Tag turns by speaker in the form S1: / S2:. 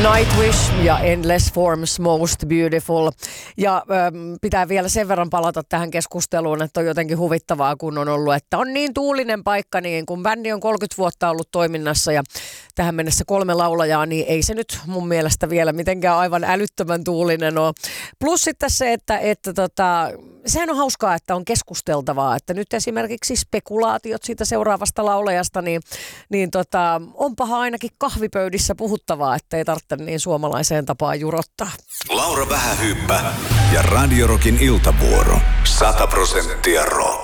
S1: Nightwish ja Endless Forms Most Beautiful. Ja pitää vielä sen verran palata tähän keskusteluun, että on jotenkin huvittavaa, kun on ollut, että on niin tuulinen paikka, niin kun bändi on 30 vuotta ollut toiminnassa ja tähän mennessä 3 laulajaa, niin ei se nyt mun mielestä vielä mitenkään aivan älyttömän tuulinen ole. Plus sitten se, että sehän on hauskaa, että on keskusteltavaa, että nyt esimerkiksi spekulaatiot siitä seuraavasta laulajasta, niin onpahan ainakin kahvipöydissä puhuttavaa, että ei tarvitse niin suomalaiseen tapaan jurottaa.
S2: Laura Vähähyyppä ja Radio Rockin iltavuoro. 100% rock.